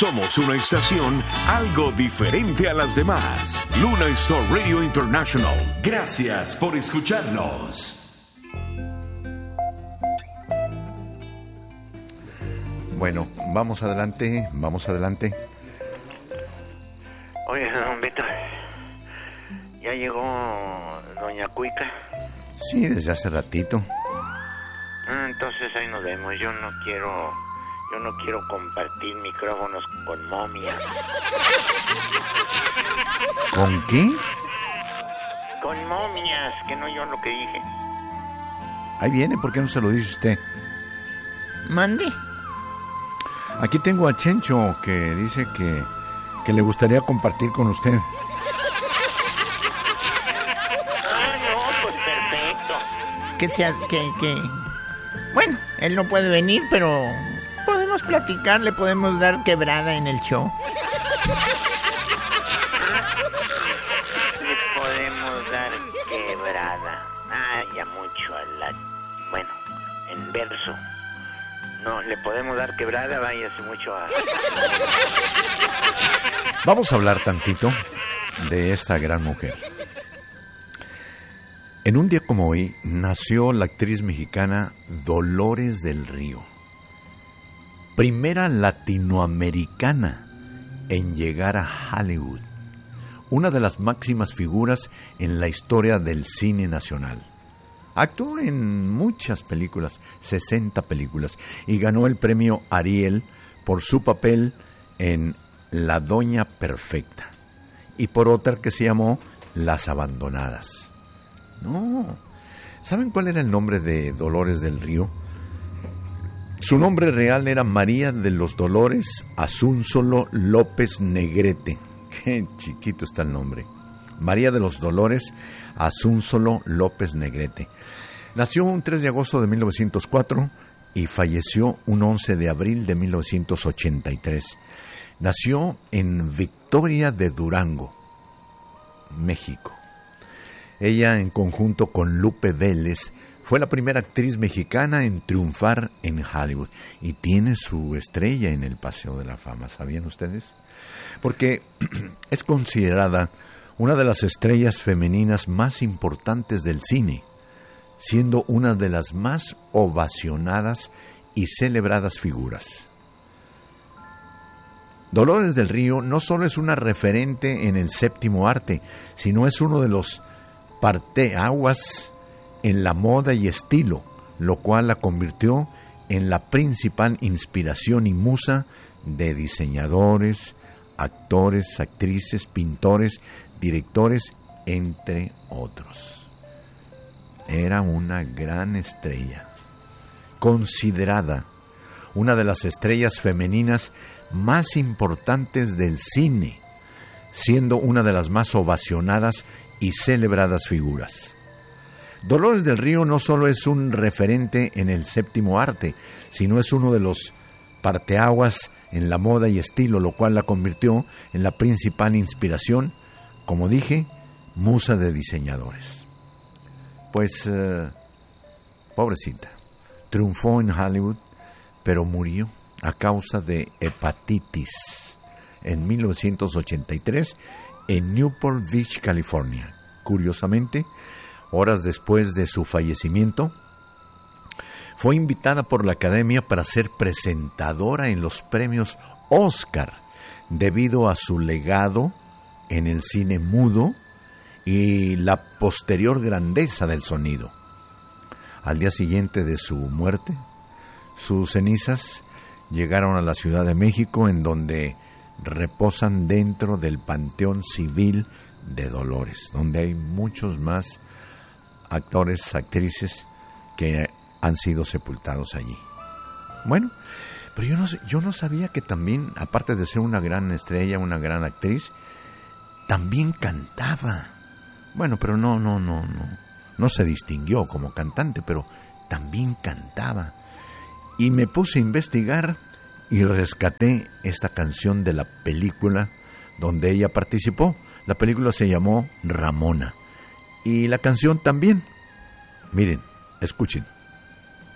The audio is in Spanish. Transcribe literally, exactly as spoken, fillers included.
Somos una estación algo diferente a las demás. Luna Star Radio International. Gracias por escucharnos. Bueno, vamos adelante, vamos adelante. Oye, don Beto, ¿ya llegó doña Cuica? Sí, desde hace ratito. Ah, entonces ahí nos vemos. Yo no quiero, yo no quiero compartir micrófonos con momias. ¿Con qué? Con momias, que no yo lo que dije. Ahí viene, ¿por qué no se lo dice usted? Mande. Aquí tengo a Chencho, que dice que, que le gustaría compartir con usted. Ah, no, pues perfecto. Que sea, que, que... Bueno, él no puede venir, pero podemos platicar, le podemos dar quebrada en el show. Le podemos dar quebrada. Ah, ya mucho a la... Bueno, en verso. No, le podemos dar quebrada, váyase mucho a... Vamos a hablar tantito de esta gran mujer. En un día como hoy nació la actriz mexicana Dolores del Río, primera latinoamericana en llegar a Hollywood, una de las máximas figuras en la historia del cine nacional. Actuó en muchas películas, sesenta películas, y ganó el premio Ariel por su papel en La Doña Perfecta y por otra que se llamó Las Abandonadas. No, ¿saben cuál era el nombre de Dolores del Río? Su nombre real era María de los Dolores Asúnzolo López Negrete. Qué chiquito está el nombre. María de los Dolores Asúnzolo López Negrete. Nació un tres de agosto de mil novecientos cuatro y falleció un once de abril de mil novecientos ochenta y tres. Nació en Victoria de Durango, México. Ella, en conjunto con Lupe Vélez, fue la primera actriz mexicana en triunfar en Hollywood y tiene su estrella en el Paseo de la Fama. ¿Sabían ustedes? Porque es considerada una de las estrellas femeninas más importantes del cine, siendo una de las más ovacionadas y celebradas figuras. Dolores del Río no solo es una referente en el séptimo arte, sino es uno de los parteaguas en la moda y estilo, lo cual la convirtió en la principal inspiración y musa de diseñadores, actores, actrices, pintores, directores, entre otros. Era una gran estrella, considerada una de las estrellas femeninas más importantes del cine, siendo una de las más ovacionadas y celebradas figuras. Dolores del Río no solo es un referente en el séptimo arte, sino es uno de los parteaguas en la moda y estilo, lo cual la convirtió en la principal inspiración, como dije, musa de diseñadores. Pues, uh, pobrecita, triunfó en Hollywood, pero murió a causa de hepatitis en mil novecientos ochenta y tres en Newport Beach, California. Curiosamente, horas después de su fallecimiento, fue invitada por la Academia para ser presentadora en los premios Oscar, debido a su legado en el cine mudo y la posterior grandeza del sonido. Al día siguiente de su muerte, sus cenizas llegaron a la Ciudad de México, en donde reposan dentro del Panteón Civil de Dolores, donde hay muchos más actores, actrices que han sido sepultados allí. Bueno, pero yo no, yo no sabía que también, aparte de ser una gran estrella, una gran actriz, también cantaba. Bueno, pero no, no, no, no, no se distinguió como cantante, pero también cantaba. Y me puse a investigar y rescaté esta canción de la película donde ella participó. La película se llamó Ramona. Y la canción también. Miren, escuchen.